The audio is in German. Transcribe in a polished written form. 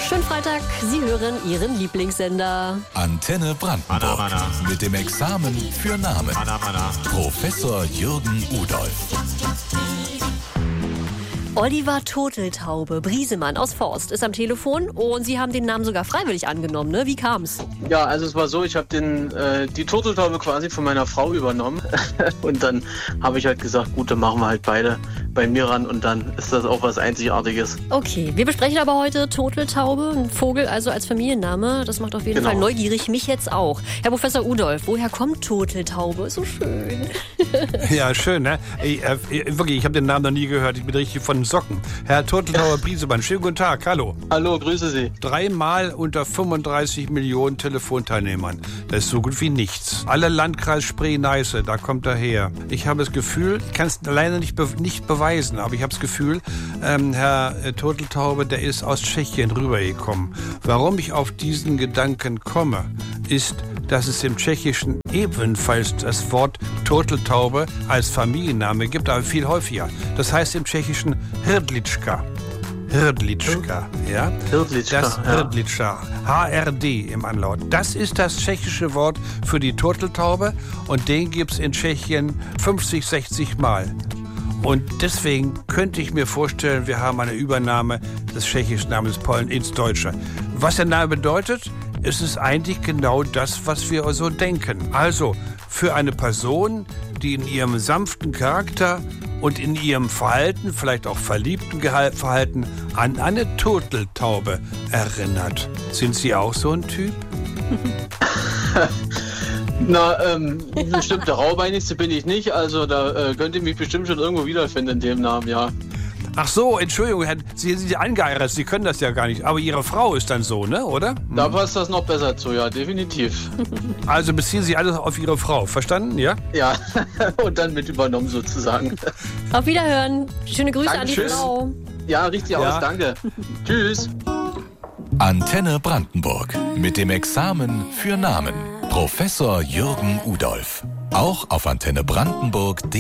Schönen Freitag, Sie hören Ihren Lieblingssender. Antenne Brandenburg. Mit dem Examen für Namen. Professor Jürgen Udolph. Oliver Turteltaube Briesemann aus Forst ist am Telefon und Sie haben den Namen sogar freiwillig angenommen, ne? Wie kam's? Ja, also es war so, ich habe die Turteltaube quasi von meiner Frau übernommen und dann habe ich halt gesagt, gut, dann machen wir halt beide bei mir ran und dann ist das auch was Einzigartiges. Okay, wir besprechen aber heute Turteltaube, ein Vogel also als Familienname. Das macht auf jeden Fall neugierig, mich jetzt auch. Herr Professor Udolph, woher kommt Turteltaube? So schön. Ja, schön, ne? Wirklich, ich habe den Namen noch nie gehört. Ich bin richtig von Socken. Herr Turteltaube Briesemann, schönen guten Tag, hallo. Hallo, grüße Sie. 3-mal unter 35 Millionen Telefonteilnehmern. Das ist so gut wie nichts. Alle Landkreis Spree-Neiße, da kommt er her. Ich habe das Gefühl, ich kann es leider nicht beweisen, aber ich habe das Gefühl, Herr Turteltaube, der ist aus Tschechien rübergekommen. Warum ich auf diesen Gedanken komme, ist, dass es im Tschechischen ebenfalls das Wort Turteltaube als Familienname gibt, aber viel häufiger. Das heißt im Tschechischen Hrdlička. Hrdlička, ja? Hrdlička, das Hrdlička. HRD im Anlaut. Das ist das tschechische Wort für die Turteltaube und den gibt es in Tschechien 50, 60 Mal. Und deswegen könnte ich mir vorstellen, wir haben eine Übernahme des tschechischen Namens Pollen ins Deutsche. Was der Name bedeutet, ist es eigentlich genau das, was wir so denken. Also für eine Person, die in ihrem sanften Charakter und in ihrem Verhalten, vielleicht auch verliebten Verhalten, an eine Turteltaube erinnert. Sind Sie auch so ein Typ? Na, bestimmt der Raubeinigste bin ich nicht, also da könnt ihr mich bestimmt schon irgendwo wiederfinden in dem Namen, ja. Ach so, Entschuldigung, Sie sind angeheiratet, Sie können das ja gar nicht. Aber Ihre Frau ist dann so, ne, oder? Da passt das noch besser zu, ja, definitiv. Also beziehen Sie alles auf Ihre Frau, verstanden, ja? Ja, und dann mit übernommen sozusagen. Auf Wiederhören. Schöne Grüße Danke, an die tschüss. Frau. Ja, richtig aus, danke. Tschüss. Antenne Brandenburg. Mit dem Examen für Namen. Professor Jürgen Udolph. Auch auf antennebrandenburg.de